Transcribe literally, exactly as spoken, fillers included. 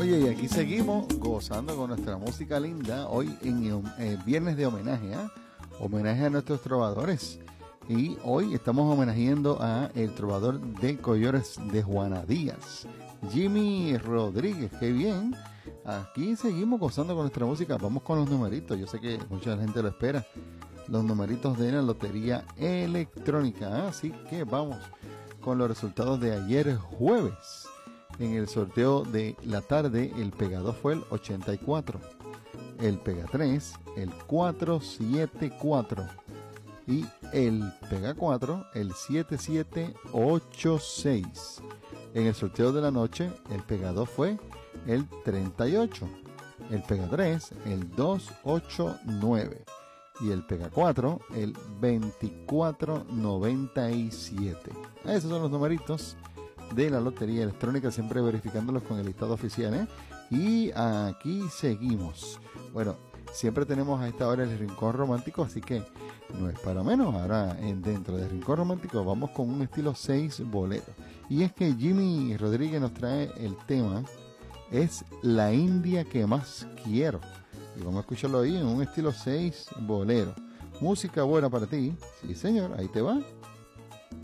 Oye, y aquí seguimos gozando con nuestra música linda. Hoy en eh, viernes de homenaje, ¿eh? Homenaje a nuestros trovadores. Y hoy estamos homenajeando a el trovador de Collores de Juana Díaz, Jimmy Rodríguez. ¡Qué bien! Aquí seguimos gozando con nuestra música. Vamos con los numeritos. Yo sé que mucha gente lo espera. Los numeritos de la lotería electrónica. ¿eh? Así que vamos con los resultados de ayer jueves. En el sorteo de la tarde, el Pega dos fue el ochenta y cuatro, el Pega tres, el cuatrocientos setenta y cuatro y el Pega cuatro, el setenta y siete ochenta y seis. En el sorteo de la noche, el Pega dos fue el treinta y ocho, el Pega tres, el doscientos ochenta y nueve y el Pega cuatro, el veinticuatro noventa y siete. Esos son los numeritos de la lotería electrónica, siempre verificándolos con el listado oficial, ¿eh? Y aquí seguimos. Bueno, siempre tenemos a esta hora el Rincón Romántico, así que no es para menos. Ahora, en, dentro del Rincón Romántico, vamos con un estilo seis bolero. Y es que Jimmy Rodríguez nos trae el tema, es La India que más quiero. Y vamos a escucharlo ahí en un estilo seis bolero. Música buena para ti. Sí, señor, ahí te va.